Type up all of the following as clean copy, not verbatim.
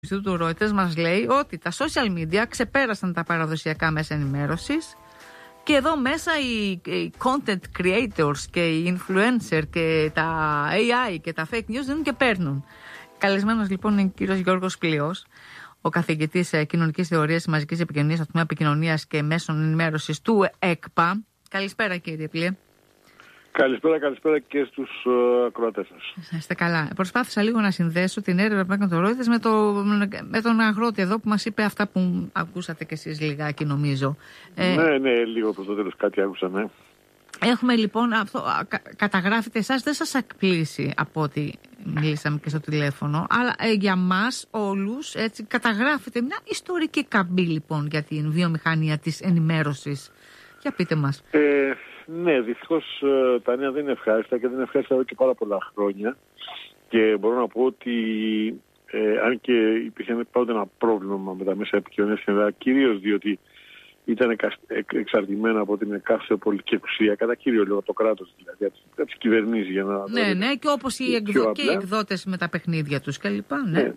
του Reuters μας λέει ότι τα social media ξεπέρασαν τα παραδοσιακά μέσα ενημέρωσης και εδώ μέσα οι content creators και οι influencer και τα AI και τα fake news δίνουν και παίρνουν. Καλεσμένος λοιπόν είναι ο κύριος Γιώργος Πλειός, ο καθηγητής κοινωνικής θεωρίας και μαζικής επικοινωνίας στο τμήμα επικοινωνίας και μέσων ενημέρωσης του ΕΚΠΑ. Καλησπέρα κύριε Πλειέ. Καλησπέρα και στους ακροατές σας. Είστε καλά. Προσπάθησα λίγο να συνδέσω την έρευνα που έκανε το Reuters με τον αγρότη εδώ που μας είπε αυτά που ακούσατε κι εσείς λιγάκι νομίζω. Ναι, λίγο προς το τέλος κάτι άκουσα, ναι. Έχουμε λοιπόν, αυτό καταγράφετε εσάς, δεν σας εκπλήσει από ό,τι μιλήσαμε και στο τηλέφωνο, αλλά για μας όλους έτσι καταγράφεται μια ιστορική καμπή λοιπόν για την βιομηχανία της ενημέρωσης. Για πείτε μας. Ναι, δυστυχώς τα νέα δεν είναι ευχάριστα και δεν είναι ευχάριστα εδώ και πάρα πολλά χρόνια και μπορώ να πω ότι αν και υπήρχε πάντοτε ένα πρόβλημα με τα μέσα επικοινωνίας στην Ελλάδα, κυρίως διότι ήταν εξαρτημένα από την κάθε πολιτική εξουσία, κατά κύριο λόγο το κράτος δηλαδή, από τις κυβερνήσεις για να... Ναι, και όπως οι εκδότες με τα παιχνίδια τους κλπ. Ναι.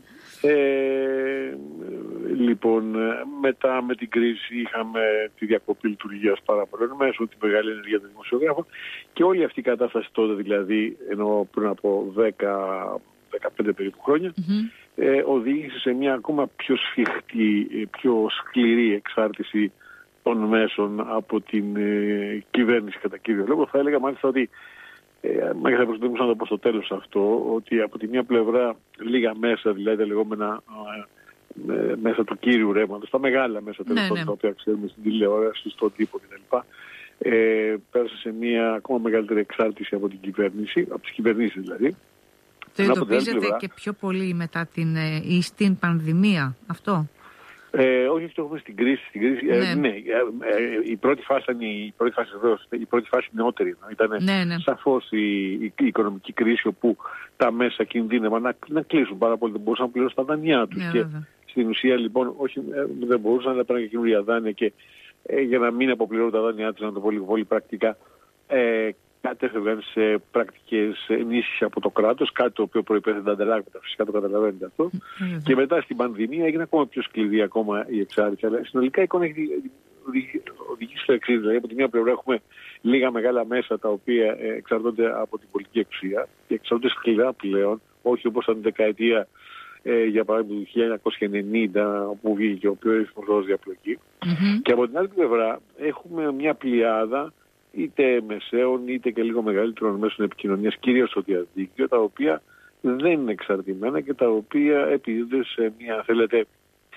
Λοιπόν, μετά με την κρίση είχαμε τη διακοπή λειτουργίας πάρα πολλών μέσω, τη μεγάλη ενέργεια των δημοσιογράφων και όλη αυτή η κατάσταση τότε δηλαδή, ενώ πριν από 10-15 περίπου χρόνια, οδήγησε σε μια ακόμα πιο σφιχτή, πιο σκληρή εξάρτηση των μέσων από την κυβέρνηση κατά κύριο λόγο. Θα έλεγα μάλιστα ότι θα προσπαθήσω να το πω στο τέλος αυτό, ότι από τη μια πλευρά λίγα μέσα, δηλαδή τα λεγόμενα μέσα του κύριου ρεύματος, τα μεγάλα μέσα τέλος πάντων, τα οποία ξέρουμε στην τηλεόραση, στον τύπο κτλ. Πέρασε σε μια ακόμα μεγαλύτερη εξάρτηση από την κυβέρνηση, από τις κυβερνήσεις δηλαδή. Το ειδοποιήσετε και πιο πολύ μετά στην πανδημία αυτό? Όχι, το έχουμε στην κρίση. Ναι. Η πρώτη φάση η πρώτη φάση νεότερη. Ήταν σαφώς η οικονομική κρίση όπου τα μέσα κινδύνευαν να κλείσουν πάρα πολύ. Δεν μπορούσαν να πληρώσουν τα δάνειά τους. Και στην ουσία λοιπόν δεν μπορούσαν να παίρνουν καινούργια δάνεια και για να μην αποπληρώνουν τα δάνειά τους, να το πω λίγο πολύ πρακτικά, κατέφευγαν σε πρακτικές ενίσχυση από το κράτος, κάτι το οποίο προϋπέθεται ανταλλάγματα, φυσικά το καταλαβαίνετε αυτό. Και μετά στην πανδημία έγινε ακόμα πιο σκληρή ακόμα η εξάρτηση. Αλλά συνολικά η εικόνα έχει οδηγήσει στο εξής. Δηλαδή, από τη μια πλευρά έχουμε λίγα μεγάλα μέσα τα οποία εξαρτώνται από την πολιτική εξουσία και εξαρτώνται σκληρά πλέον, όχι όπως την δεκαετία για παράδειγμα του 1990 που βγήκε ο πιο ρυθμός διαπλοκή. Και από την άλλη πλευρά έχουμε μια πλειάδα είτε μεσαίων είτε και λίγο μεγαλύτερων μέσων επικοινωνίας, κυρίως στο διαδίκτυο, τα οποία δεν είναι εξαρτημένα και τα οποία επιδίδονται σε μια, θέλετε,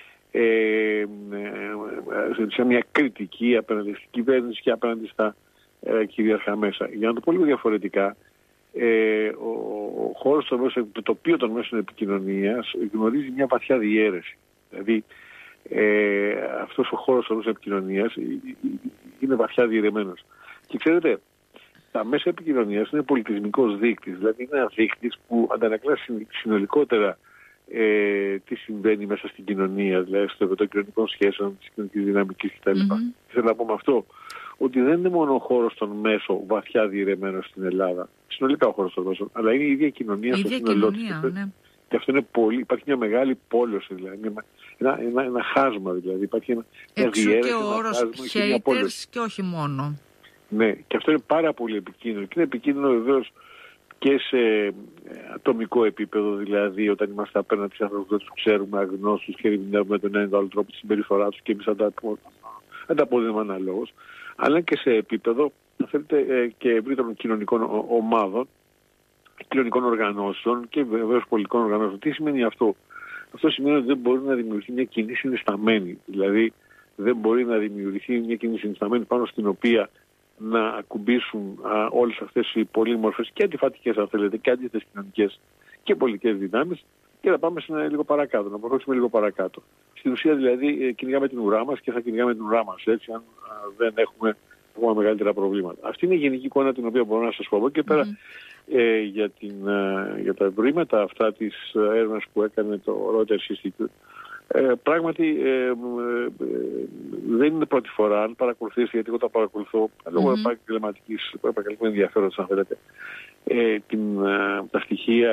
σε μια κριτική απέναντι στην κυβέρνηση και απέναντι στα κυρίαρχα μέσα. Για να το πω λίγο διαφορετικά, ο χώρος το τοπίο των μέσων επικοινωνίας γνωρίζει μια βαθιά διαίρεση. Δηλαδή, αυτός ο χώρος των μέσων επικοινωνίας είναι βαθιά διαιρεμένος. Και ξέρετε, τα μέσα επικοινωνίας είναι πολιτισμικός δείκτης, δηλαδή είναι ένα δείκτης που αντανακλά συνολικότερα τι συμβαίνει μέσα στην κοινωνία, δηλαδή στο επίπεδο κοινωνικών σχέσεων, της κοινωνικής δυναμικής κτλ. Θέλω να πω με αυτό ότι δεν είναι μόνο ο χώρος των μέσων βαθιά διαιρεμένος στην Ελλάδα, συνολικά ο χώρος των μέσων, αλλά είναι η ίδια κοινωνία στο σύνολό της. Και αυτό είναι πολύ, υπάρχει μια μεγάλη πόλωση, δηλαδή, ένα χάσμα δηλαδή, υπάρχει ένα διαίρεση, και ο όρος haters και όχι μόνο. Ναι, και αυτό είναι πάρα πολύ επικίνδυνο. Και είναι επικίνδυνο βεβαίως και σε ατομικό επίπεδο, δηλαδή όταν είμαστε απέναντι σε άνθρωπους που δεν τους ξέρουμε, αγνώστους και ερμηνεύουμε τον ένα ή τον άλλο τρόπο τη συμπεριφορά τους και εμείς ανταποδίδουμε αναλόγως, αλλά και σε επίπεδο, αν θέλετε, και ευρύτερων κοινωνικών ομάδων, κοινωνικών οργανώσεων και βεβαίως πολιτικών οργανώσεων. Τι σημαίνει αυτό? Αυτό σημαίνει ότι δεν μπορεί να δημιουργηθεί μια κοινή συνισταμένη. Δηλαδή, δεν μπορεί να δημιουργηθεί μια κοινή συνισταμένη πάνω στην οποία να ακουμπήσουν όλες αυτές οι πολύμορφες και αντιφατικές, αν θέλετε, και αντίθετες κοινωνικές και πολιτικές δυνάμεις και να πάμε λίγο παρακάτω, να προχωρήσουμε λίγο παρακάτω. Στην ουσία δηλαδή κυνηγάμε την ουρά μας και θα κυνηγάμε την ουρά μας, έτσι, αν δεν έχουμε ακόμα μεγαλύτερα προβλήματα. Αυτή είναι η γενική εικόνα την οποία μπορώ να σας πω. Και πέρα για τα ευρήματα αυτά της έρευνας που έκανε το Reuters Institute, πράγματι δεν είναι πρώτη φορά, αν παρακολουθήσετε, γιατί εγώ τα παρακολουθώ λόγω επαγγελματικού ενδιαφέροντος, αν θέλετε, τα στοιχεία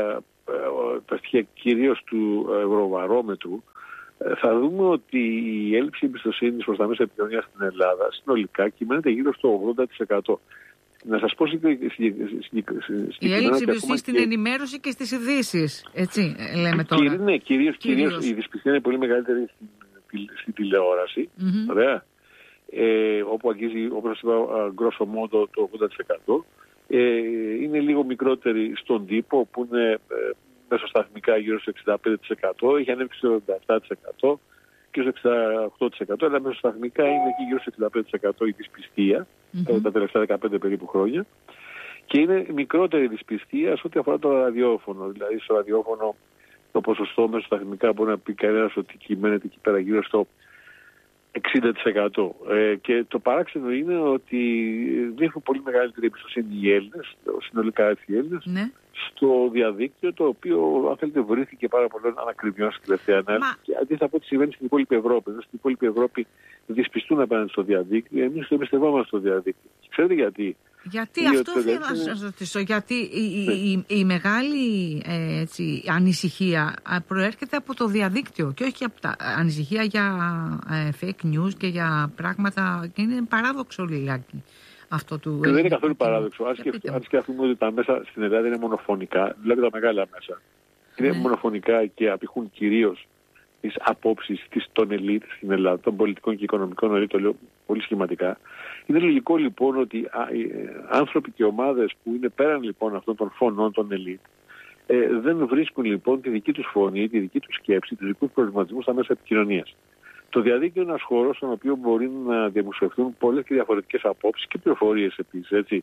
τα στοιχεία κυρίως του Ευρωβαρόμετρου, θα δούμε ότι η έλλειψη εμπιστοσύνης προς τα μέσα επικοινωνίας στην Ελλάδα συνολικά κυμαίνεται γύρω στο 80%. Να σας πω η έλλειψη εμπιστοσύνης στην ενημέρωση και στις ειδήσεις, έτσι λέμε τώρα. Ναι, κυρίως η δυσπιστία είναι πολύ μεγαλύτερη στην τηλεόραση, ωραία, όπου αγγίζει, όπως σας είπα, grosso modo το 80%. Είναι λίγο μικρότερη στον τύπο, που είναι μεσοσταθμικά γύρω στο 65%, έχει ανέβει στο 87% και στο 68%, αλλά μεσοσταθμικά είναι εκεί γύρω στο 65% η δυσπιστία τα τελευταία 15 περίπου χρόνια, και είναι μικρότερη δυσπιστία σε ό,τι αφορά το ραδιόφωνο. Δηλαδή στο ραδιόφωνο το ποσοστό μεσοσταθμικά μπορεί να πει κανένας ότι κυμαίνεται εκεί πέρα γύρω στο 60%. Και το παράξενο είναι ότι δεν έχουν πολύ μεγαλύτερη εμπιστοσύνη οι Έλληνες, συνολικά έτσι οι Έλληνες, στο διαδίκτυο, το οποίο, αν θέλετε, βρήθηκε πάρα πολύ ανακριβιών στην τελευταία ανάλυση. Και αντίθετα από ό,τι συμβαίνει στην υπόλοιπη Ευρώπη. Στην υπόλοιπη Ευρώπη δυσπιστούν απέναντι στο διαδίκτυο, εμείς το εμπιστευόμαστε στο διαδίκτυο. Ξέρετε γιατί? Γιατί αυτό θέλω να σας ρωτήσω. Γιατί η μεγάλη ανησυχία προέρχεται από το διαδίκτυο και όχι από τα ανησυχία για fake news και για πράγματα. Και είναι παράδοξο λιγάκι αυτό του. Και δεν είναι καθόλου παράδοξο. Αν σκεφτούμε ότι τα μέσα στην Ελλάδα είναι μονοφωνικά, δηλαδή τα μεγάλα μέσα είναι μονοφωνικά και απηχούν κυρίως τις απόψεις των ελίτ στην Ελλάδα, των πολιτικών και οικονομικών ελίτ, το λέω πολύ σχηματικά. Είναι λογικό λοιπόν ότι άνθρωποι και ομάδες που είναι πέραν λοιπόν αυτών των φωνών των ελίτ δεν βρίσκουν λοιπόν τη δική τους φωνή, τη δική τους σκέψη, τους δικούς προβληματισμούς στα μέσα επικοινωνίας. Το διαδίκτυο είναι ένας χώρος στον οποίο μπορεί να δημοσιευθούν πολλές και διαφορετικές απόψεις και πληροφορίες επίσης, έτσι.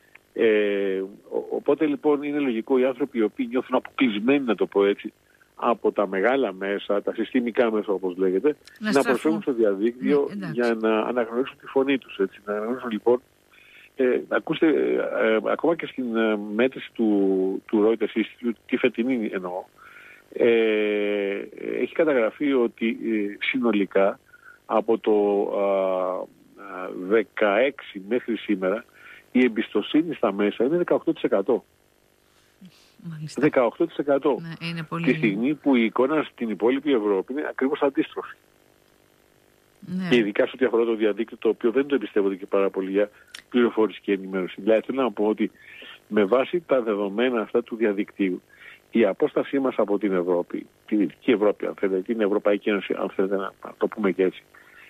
Οπότε λοιπόν είναι λογικό οι άνθρωποι οι οποίοι νιώθουν αποκλεισμένοι, να το πω έτσι, από τα μεγάλα μέσα, τα συστημικά μέσα όπως λέγεται, να προσφέρουν στο διαδίκτυο για να αναγνωρίσουν τη φωνή τους. Έτσι. Να αναγνωρίσουν λοιπόν, ακούστε, ακόμα και στην μέτρηση του Reuters Institute, τη φετινή εννοώ, έχει καταγραφεί ότι συνολικά από το 16 μέχρι σήμερα η εμπιστοσύνη στα μέσα είναι 18%. 18%. Ναι, είναι πολύ... Τη στιγμή που η εικόνα στην υπόλοιπη Ευρώπη είναι ακριβώς αντίστροφη. Ναι. Και ειδικά σε ό,τι αφορά το διαδίκτυο, το οποίο δεν το εμπιστεύονται και πάρα πολύ για πληροφόρηση και ενημέρωση. Δηλαδή θέλω να πω ότι με βάση τα δεδομένα αυτά του διαδικτύου, η απόστασή μας από την Ευρώπη, την Δυτική Ευρώπη αν θέλετε, την Ευρωπαϊκή Ένωση αν θέλετε να το πούμε και έτσι,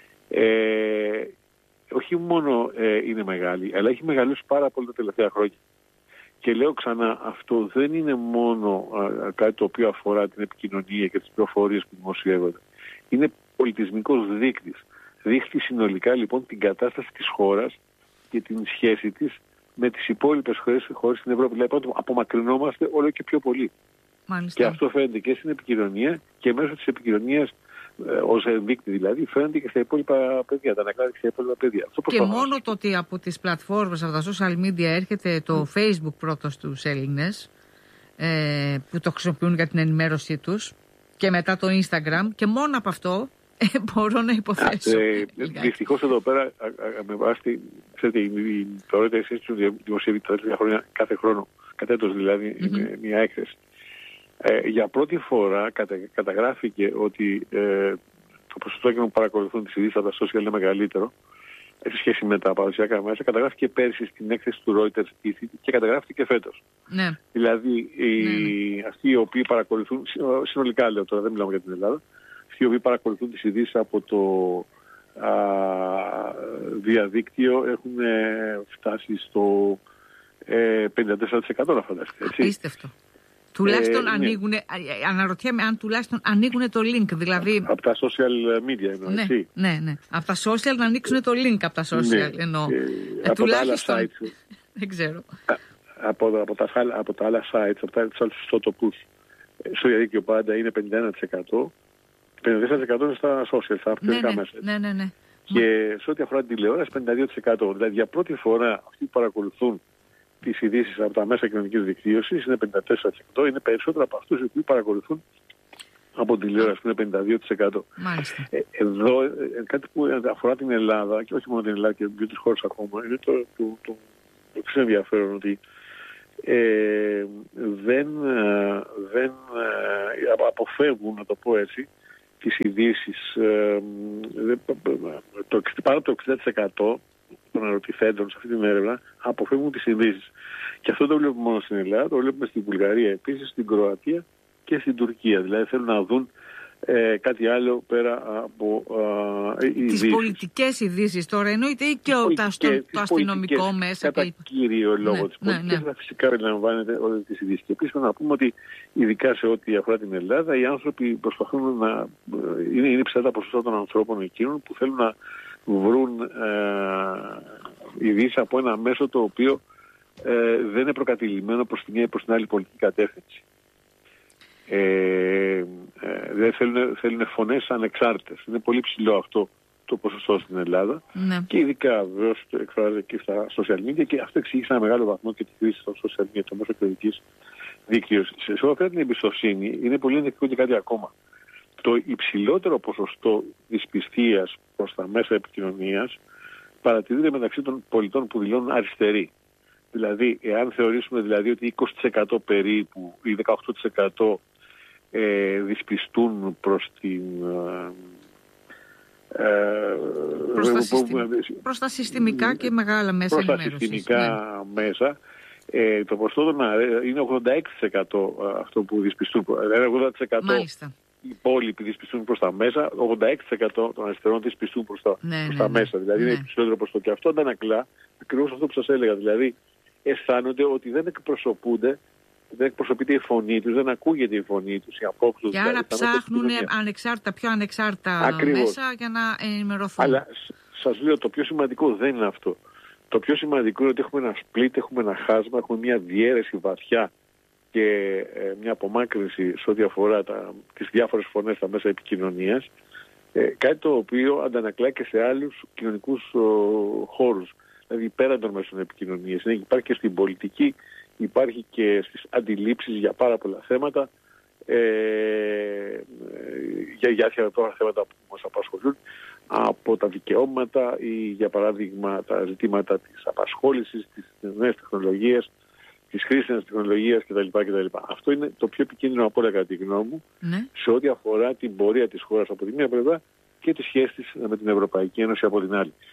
όχι μόνο είναι μεγάλη, αλλά έχει μεγαλώσει πάρα πολύ τα τελευταία χρόνια. Και λέω ξανά, αυτό δεν είναι μόνο κάτι το οποίο αφορά την επικοινωνία και τις πληροφορίες που δημοσιεύονται. Είναι πολιτισμικός δείκτης. Δείχνει συνολικά λοιπόν την κατάσταση της χώρας και την σχέση της με τις υπόλοιπες χώρες στην Ευρώπη. Δηλαδή απομακρυνόμαστε όλο και πιο πολύ. Μάλιστα. Και αυτό φαίνεται και στην επικοινωνία και μέσω της επικοινωνίας ως δείκτη δηλαδή, φαίνεται και στα υπόλοιπα παιδιά, τα ανακλάδια και στα υπόλοιπα παιδιά. Και μόνο το ότι από τις πλατφόρμες, από τα social media έρχεται το Facebook πρώτο στους Έλληνες που το χρησιμοποιούν για την ενημέρωσή τους και μετά το Instagram, και μόνο από αυτό μπορώ να υποθέσω. Δυστυχώς εδώ πέρα με βάση, ξέρετε, το Reuters Institute δημοσιεύει τα τελευταία χρόνια κάθε χρόνο, κατά έτος δηλαδή, μια έκθεση. Για πρώτη φορά καταγράφηκε ότι το ποσοστό εκείνων που παρακολουθούν τις ειδήσεις από τα social είναι μεγαλύτερο σε σχέση με τα παραδοσιακά μέσα. Καταγράφηκε πέρσι στην έκθεση του Reuters και καταγράφηκε και φέτος. Ναι. Δηλαδή αυτοί οι οποίοι παρακολουθούν, συνολικά λέω τώρα, δεν μιλάμε για την Ελλάδα, αυτοί οι οποίοι παρακολουθούν τις ειδήσεις από το διαδίκτυο έχουν φτάσει στο 54%, να φανταστείτε. Απίστευτο. Τουλάχιστον ανοίγουν, αναρωτιέμαι αν τουλάχιστον ανοίγουν το link, δηλαδή... Από τα social media εννοώ, έτσι. Ναι. Από τα social να ανοίξουν το link από τα social εννοώ. Από τα άλλα sites. Δεν ξέρω. Από τα άλλα sites, από τα άλλους ιστότοπους, στο διαδίκτυο πάντα είναι 51%. 54% είναι στα social, στα αυτοκίνητα μέσα. Ναι. Και σε ό,τι αφορά την τηλεόραση, 52%. Δηλαδή για πρώτη φορά αυτοί που παρακολουθούν τις ειδήσεις από τα μέσα κοινωνικής δικτύωσης είναι 54%. Είναι περισσότερο από αυτούς που παρακολουθούν από την τηλεόραση που είναι 52%. Μάλιστα. Εδώ κάτι που αφορά την Ελλάδα και όχι μόνο την Ελλάδα και τις χώρες ακόμα είναι το εξής ενδιαφέρον, ότι δεν αποφεύγουν, να το πω έτσι, τις ειδήσεις. Πάνω από το 60% των ερωτηθέντων σε αυτή την έρευνα αποφεύγουν τις ειδήσεις. Και αυτό το βλέπουμε μόνο στην Ελλάδα, το βλέπουμε στην Βουλγαρία επίσης, στην Κροατία και στην Τουρκία. Δηλαδή θέλουν να δουν κάτι άλλο πέρα από ειδήσεις. Τις πολιτικές ειδήσεις τώρα εννοείται ή και το αστυνομικό μέσα. Κατά κύριο λόγο τις πολιτικές, φυσικά περιλαμβάνεται όλες τις ειδήσεις. Και επίσης να πούμε ότι ειδικά σε ό,τι αφορά την Ελλάδα, οι άνθρωποι προσπαθούν να... Είναι υψηλά τα ποσοστά των ανθρώπων εκείνων που θέλουν να βρουν ειδήσεις από ένα μέσο το οποίο δεν είναι προκατηλημένο προς τη μία ή προς την άλλη πολιτική κατεύθυνση. Δεν θέλουν φωνές ανεξάρτητες. Είναι πολύ ψηλό αυτό το ποσοστό στην Ελλάδα. Ναι. Και ειδικά βεβαίως το εκφράζεται και στα social media, και αυτό εξηγεί σε ένα μεγάλο βαθμό και τη χρήση των social media, το μέσο κριτικής δικτύωσης. Σε ό,τι αφορά την εμπιστοσύνη, είναι πολύ ενδεικτικό και κάτι ακόμα. Το υψηλότερο ποσοστό δυσπιστίας προς τα μέσα επικοινωνίας παρατηρείται μεταξύ των πολιτών που δηλώνουν αριστεροί. Δηλαδή, εάν θεωρήσουμε δηλαδή ότι 20% περίπου ή 18% δυσπιστούν προς την... προς τα συστημικά και μεγάλα μέσα ενημέρωσης. Προς τα συστημικά μέσα. Το ποσοστό είναι 86% αυτό που δυσπιστούν. Δηλαδή 80% Μάλιστα. Οι υπόλοιποι δυσπιστούν προς τα μέσα, 86% των αριστερών δυσπιστούν προς τα μέσα. Δηλαδή είναι υψηλότερο ποσοστό. Και αυτό αντανακλά ακριβώς αυτό που σας έλεγα. Δηλαδή αισθάνονται ότι δεν εκπροσωπούνται, δεν εκπροσωπείται η φωνή τους, δεν ακούγεται η φωνή τους, οι απόψεις τους. Και άρα ψάχνουν πιο ανεξάρτητα μέσα για να ενημερωθούν. Αλλά σας λέω, το πιο σημαντικό δεν είναι αυτό. Το πιο σημαντικό είναι ότι έχουμε ένα σπλίτ, έχουμε ένα χάσμα, έχουμε μια διαίρεση βαθιά και μια απομάκρυνση σε ό,τι αφορά τις διάφορες φωνές στα μέσα επικοινωνίας, κάτι το οποίο αντανακλά και σε άλλους κοινωνικούς χώρους. Δηλαδή πέραν των μέσων επικοινωνίας. Υπάρχει και στην πολιτική, υπάρχει και στις αντιλήψεις για πάρα πολλά θέματα, για διάφορα θέματα που μας απασχολούν, από τα δικαιώματα ή για παράδειγμα τα ζητήματα της απασχόλησης, της νέας τεχνολογίας, της χρήσης της τεχνολογίας κτλ. Αυτό είναι το πιο επικίνδυνο από όλα κατά τη γνώμη μου, σε ό,τι αφορά την πορεία της χώρας από τη μία πλευρά και τη σχέση της με την Ευρωπαϊκή Ένωση από την άλλη.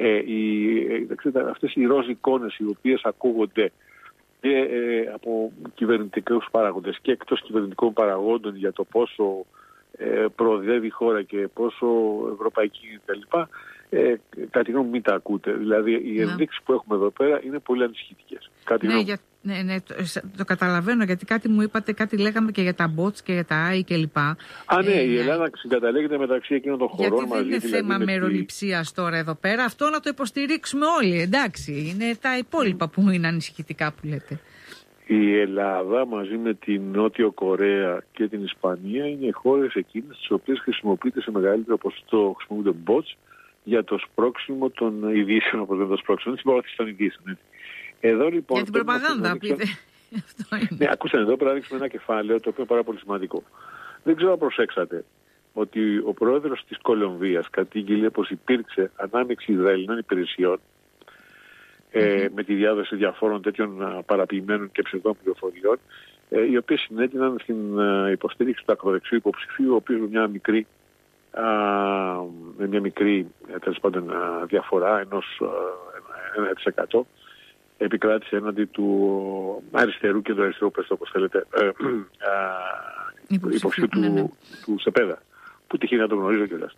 Αυτές οι ροζ εικόνες οι οποίες ακούγονται και από κυβερνητικούς παράγοντες και εκτός κυβερνητικών παραγόντων για το πόσο προοδεύει η χώρα και πόσο ευρωπαϊκή κτλ. Κατά τη γνώμη μου μην τα ακούτε. Δηλαδή οι ενδείξεις που έχουμε εδώ πέρα είναι πολύ ανησυχητικές. Ναι, το καταλαβαίνω, γιατί κάτι μου είπατε, κάτι λέγαμε και για τα bots και για τα AI κλπ. Ναι, η Ελλάδα συγκαταλέγεται μεταξύ εκείνων των χωρών γιατί μαζί. Δεν είναι θέμα μεροληψίας τώρα εδώ πέρα. Αυτό να το υποστηρίξουμε όλοι, εντάξει. Είναι τα υπόλοιπα που είναι ανησυχητικά που λέτε. Η Ελλάδα μαζί με την Νότιο Κορέα και την Ισπανία είναι οι χώρες εκείνες τις οποίες χρησιμοποιείται σε μεγαλύτερο ποσοστό, χρησιμοποιούνται bots για το σπρώξιμο των ειδήσεων, όπως λέμε το σπρώξιμο, την συμπαράτηση των ειδήσεων. Εδώ λοιπόν. Για την προπαγάνδα, πείτε. Ναι, ακούστε, εδώ πρέπει να δείξουμε ένα κεφάλαιο το οποίο είναι πάρα πολύ σημαντικό. Δεν ξέρω αν προσέξατε ότι ο πρόεδρος της Κολομβίας κατήγγειλε πως υπήρξε ανάμειξη Ισραηλινών υπηρεσιών με τη διάδοση διαφόρων τέτοιων παραποιημένων και ψευδών πληροφοριών, οι οποίες συνέτειναν στην υποστήριξη του ακροδεξιού υποψηφίου, ο οποίος με μια μικρή τέλος πάντων διαφορά ενός 1% επικράτησε έναντι του αριστερού και του αριστερού, όπως θέλετε, υποψηφίου του Σεπέδα, που τυχαίνει να το γνωρίζω κιόλας.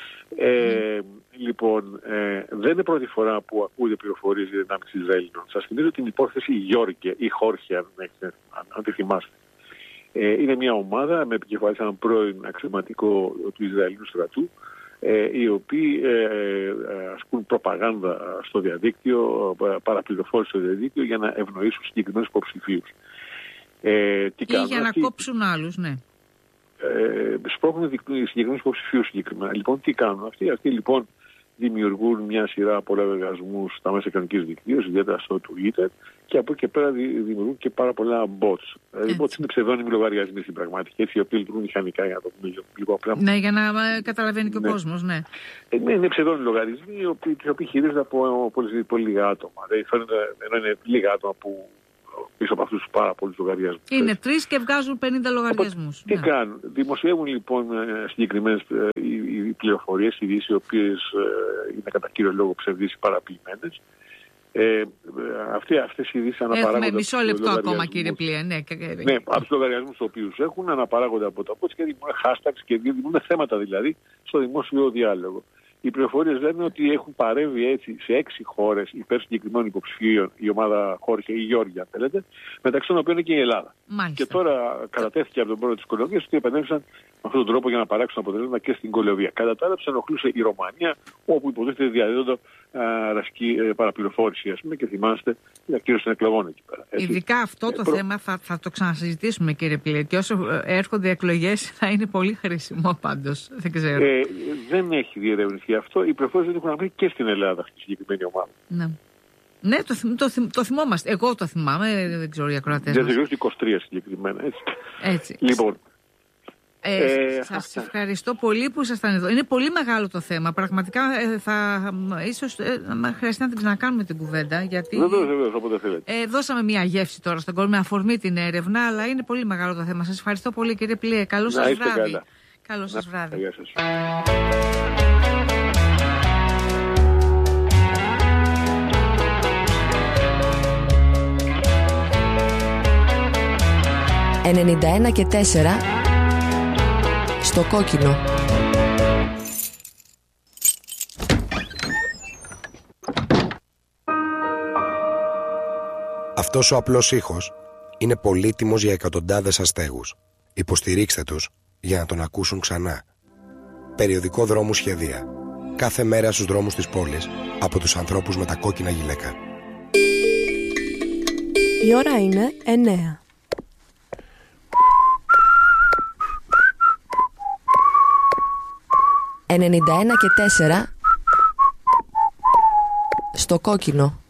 Λοιπόν, δεν είναι πρώτη φορά που ακούγεται πληροφορίες για δυνάμεις Ισραηλινών. Σας θυμίζω την υπόθεση Γιώργε ή Χόρχε, αν τη θυμάστε. Είναι μια ομάδα με επικεφαλής έναν πρώην αξιωματικό του Ισραηλινού στρατού, οι οποίοι ασκούν προπαγάνδα στο διαδίκτυο, παραπληροφόρηση στο διαδίκτυο για να ευνοήσουν συγκεκριμένους υποψηφίους. Ή για να κόψουν άλλους, ναι. Σπρώχνουν συγκεκριμένους υποψηφίους συγκεκριμένα. Λοιπόν, τι κάνουν αυτοί λοιπόν δημιουργούν μια σειρά από λογαριασμούς στα μέσα κοινωνικής δικτύωσης, ιδιαίτερα στο Twitter, και από εκεί και πέρα δημιουργούν και πάρα πολλά bots. Οι bots είναι ψευδόνιμοι λογαριασμοί στην πραγματική, έτσι, οι οποίοι λειτουργούν μηχανικά, για να το πούμε λίγο απλά. Ναι, για να καταλαβαίνει και ο κόσμος, ναι. Είναι ψευδόνιμοι λογαριασμοί, οι οποίοι χειρίζονται από πολύ λίγα άτομα. Δηλαδή, φαίνεται, ενώ είναι λίγα άτομα που πίσω από αυτούς τους πάρα πολλούς λογαριασμούς. Είναι 3 και βγάζουν 50 λογαριασμούς. Τι κάνουν? Δημοσιεύουν λοιπόν συγκεκριμένες πληροφορίες, ειδήσεις οι οποίες είναι κατά κύριο λόγο ψευδείς ή παραποιημένες. Αυτές οι ειδήσεις αναπαράγονται. Έχουμε μισό λεπτό ακόμα, κύριε Πλιέ. Ναι, από τους λογαριασμούς τους οποίους έχουν, αναπαράγονται από τα post και δημιουργούν hashtags και δημιουργούν θέματα δηλαδή στο δημόσιο διάλογο. Οι πληροφορίες λένε ότι έχουν παρέμβει έτσι σε 6 χώρες υπέρ συγκεκριμένων υποψηφίων, η ομάδα Χόρχε ή Γιώργια, αν θέλετε, μεταξύ των οποίων είναι και η Ελλάδα. Μάλιστα. Και τώρα κατατέθηκε από τον πρόεδρο της Κολομβίας ότι επενέβησαν με αυτόν τον τρόπο για να παράξουν αποτελέσματα και στην Κολομβία. Κατά τα άλλα, τους ενοχλούσε η Ρωμανία, όπου υποτίθεται διαδίδονται ρασική παραπληροφόρηση, ας πούμε, και θυμάστε, κυρίως των εκλογών εκεί πέρα. Έτσι. Ειδικά αυτό το θέμα θα το ξανασυζητήσουμε, κύριε Πλιέ, και όσο έρχονται εκλογές θα είναι πολύ χρήσιμο πάντως. Δεν ξέρω. Δεν έχει διερευνηθεί αυτό. Οι πληροφορίες δεν έχουν να βρει και στην Ελλάδα αυτή η συγκεκριμένη ομάδα. Ναι. Ναι, το θυμόμαστε. Εγώ το θυμάμαι, δεν ξέρω οι ακροατές μας. Δεν 23 συγκεκριμένα, έτσι. Λοιπόν. Σας ευχαριστώ πολύ που ήσασταν εδώ. Είναι πολύ μεγάλο το θέμα. Πραγματικά ίσως χρειαστεί να την ξανακάνουμε την κουβέντα. Γιατί βεβαίως, όποτε θέλετε. Δώσαμε μια γεύση τώρα στον κόσμο με αφορμή την έρευνα, αλλά είναι πολύ μεγάλο το θέμα. Σας ευχαριστώ πολύ, κύριε Πλιέ. Καλό σας βράδυ. Καλό σας βράδυ. Γεια σας. 91 και 4 στο κόκκινο. Αυτός ο απλός ήχος είναι πολύτιμος για εκατοντάδες αστέγους. Υποστηρίξτε τους για να τον ακούσουν ξανά. Περιοδικό Δρόμου Σχεδία. Κάθε μέρα στους δρόμους της πόλης από τους ανθρώπους με τα κόκκινα γυλαίκα. Η ώρα είναι 9. «91 και 4 στο κόκκινο».